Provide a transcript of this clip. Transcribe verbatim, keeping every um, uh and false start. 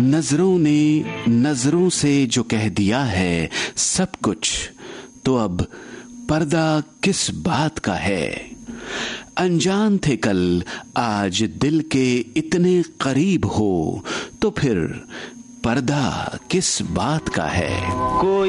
नजरों ने नजरों से जो कह दिया है सब कुछ, तो अब पर्दा किस बात का है। अनजान थे कल, आज दिल के इतने करीब हो, तो फिर पर्दा किस बात का है। कोई